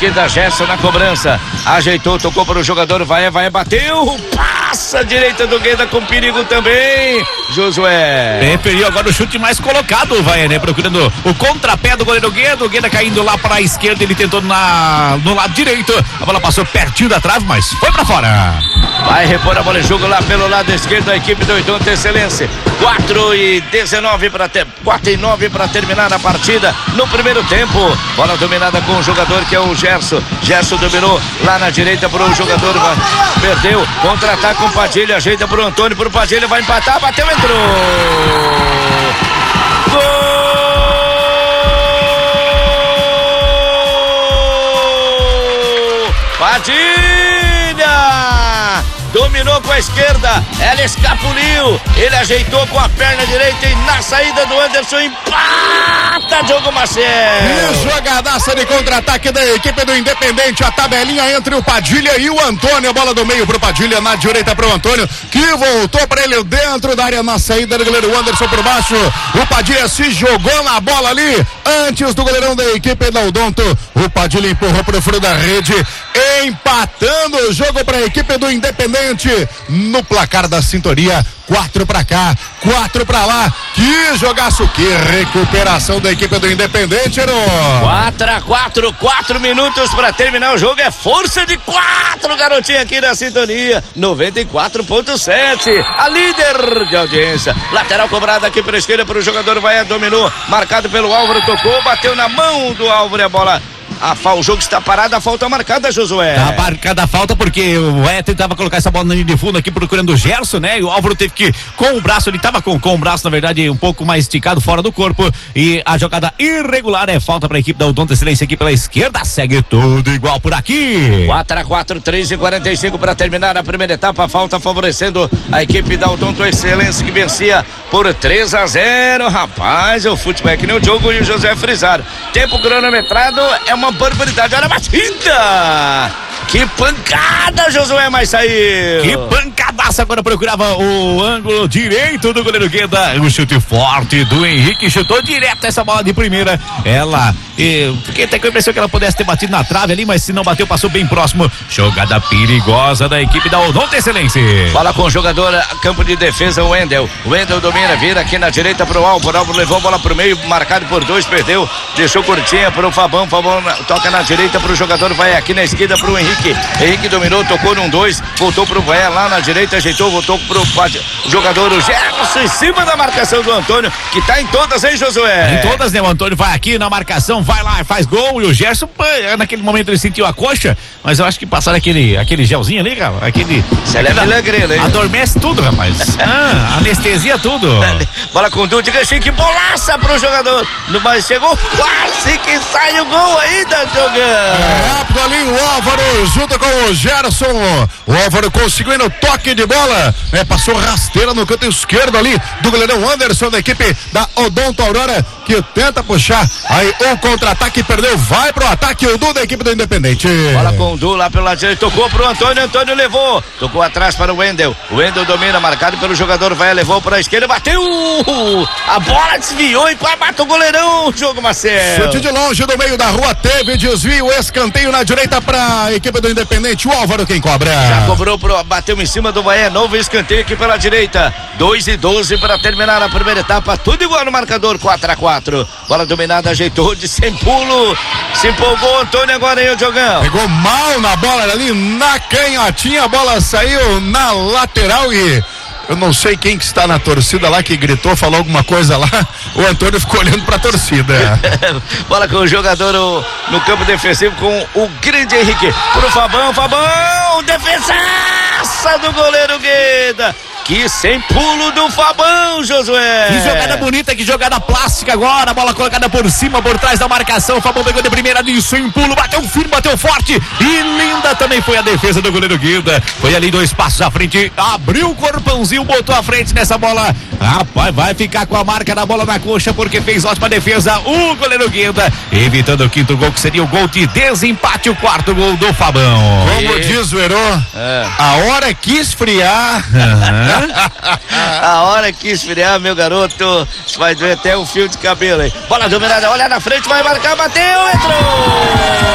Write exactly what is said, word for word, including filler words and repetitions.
esquerda, Gerson na cobrança. Ajeitou, tocou para o jogador, vai, vai, bateu. Passa a direita do Gueda com perigo também. Josué. Preferiu agora o chute mais colocado, vai, né? Procurando o contrapé do goleiro Gueda. O Gueda caindo lá para a esquerda, ele tentou na, no lado direito. A bola passou pertinho da trave, mas foi para fora. Vai repor a bola em jogo lá pelo lado esquerdo, a equipe do Odonto Excelência. quatro e dezenove para ter, quatro e nove para terminar a partida no primeiro tempo. Bola dominada com o jogador que é o Gerson. Gerson dominou lá na direita para o jogador, perdeu, contra-ataque com o Padilha, ajeita para o Antônio, para o Padilha, vai empatar, bateu, entrou. Gol! Padilha! Dominou com a esquerda, ela escapuliu, ele ajeitou com a perna direita e na saída do Anderson empata Diogo Maciel. E jogadaça de contra-ataque da equipe do Independente, a tabelinha entre o Padilha e o Antônio, a bola do meio pro Padilha, na direita pro Antônio, que voltou para ele dentro da área, na saída do goleiro Anderson por baixo. O Padilha se jogou na bola ali, antes do goleirão da equipe da Odonto. O Padilha empurrou pro fundo da rede, empatando o jogo para a equipe do Independente. No placar da sintonia, quatro pra cá, quatro pra lá. Que jogaço, que recuperação da equipe do Independente, Heron. quatro a quatro, quatro minutos pra terminar o jogo. É força de quatro, garotinho, aqui na sintonia noventa e quatro ponto sete, a líder de audiência. Lateral cobrada aqui pela esquerda para o jogador, vai, dominou, marcado pelo Álvaro, tocou, bateu na mão do Álvaro, a bola. A, o jogo está parado, a falta marcada, Josué. Tá marcada a falta porque o Ué tentava colocar essa bola na linha de fundo aqui procurando o Gerson, né? E o Álvaro teve que, com o braço, ele tava com, com o braço, na verdade, um pouco mais esticado fora do corpo. E a jogada irregular é falta para a equipe da Odonto Excelência aqui pela esquerda. Segue tudo igual por aqui. quatro a quatro, três e quarenta e cinco para terminar a primeira etapa. A falta favorecendo a equipe da Odonto Excelência, que vencia por três a zero. Rapaz, o futebol é que nem o Diogo e o José frisaram. Tempo cronometrado é uma barbaridade, olha a batida! Que pancada, Josué, mas saiu! Que pancadaça, agora procurava o ângulo direito do goleiro Gueda. O chute forte do Henrique, chutou direto essa bola de primeira. Ela, e, fiquei até com a impressão que ela pudesse ter batido na trave ali, mas se não bateu, passou bem próximo. Jogada perigosa da equipe da Odonto Excelência. Bola com o jogador, campo de defesa, o Wendel. O Wendel domina, vira aqui na direita pro Álvaro. Álvaro levou a bola pro meio, marcado por dois, perdeu, deixou curtinha pro Fabão. Fabão toca na direita pro jogador, vai aqui na esquerda pro Henrique. Henrique dominou, tocou num dois, voltou pro Vaé lá na direita, ajeitou, voltou pro jogador, o Gerson, em cima da marcação do Antônio, que tá em todas, hein, Josué? Em todas, né? O Antônio vai aqui na marcação, vai lá, faz gol, e o Gerson, naquele momento ele sentiu a coxa, mas eu acho que passaram aquele, aquele gelzinho ali, cara, aquele... Você leva milagreiro, hein? Adormece tudo, rapaz. Ah, anestesia tudo. Bola com tudo, diga assim, que bolaça pro jogador, mas chegou quase que sai o gol ainda, jogando. É, rápido ali o Álvaro, junto com o Gerson. O Álvaro conseguindo toque de bola, é, passou rasteira no canto esquerdo ali do goleirão Anderson, da equipe da Odonto Aurora, que tenta puxar aí o contra-ataque, perdeu, vai pro ataque o Du da equipe do Independente. Bola com o Du lá pelo lado direito, tocou pro Antônio, Antônio levou, tocou atrás para o Wendel, o Wendel domina, marcado pelo jogador, vai, levou para a esquerda, bateu, a bola desviou e quase matou o goleirão, jogo Marcelo. Chute de longe do meio da rua, teve desvio, escanteio na direita para a equipe do Independente, o Álvaro quem cobra. Já cobrou, pro, bateu em cima do Bahia, novo escanteio aqui pela direita, dois e doze para terminar a primeira etapa, tudo igual no marcador, quatro a quatro, bola dominada, ajeitou de sem pulo, se empolgou Antônio agora aí o Diogão. Pegou mal na bola ali, na canhotinha, a bola saiu na lateral e... eu não sei quem que está na torcida lá, que gritou, falou alguma coisa lá. O Antônio ficou olhando pra torcida. Bola com o jogador o, no campo defensivo com o grande Henrique. Pro Fabão, Fabão, defesaça do goleiro Gueda. Que sem pulo do Fabão, Josué. Que jogada bonita, que jogada plástica agora. Bola colocada por cima, por trás da marcação. O Fabão pegou de primeira ali, sem pulo, bateu firme, bateu forte. E linda também foi a defesa do goleiro Gueda. Foi ali dois passos à frente, abriu o corpãozinho, botou à frente nessa bola. Rapaz, vai ficar com a marca da bola na coxa, porque fez ótima defesa o goleiro Gueda, evitando o quinto gol, que seria o gol de desempate, o quarto gol do Fabão. Como e... diz o Herô, é. a hora que esfriar. Uhum. A hora que esfriar, meu garoto, vai ver até o fio de cabelo aí. Bola dominada, olha na frente, vai marcar, bateu, entrou!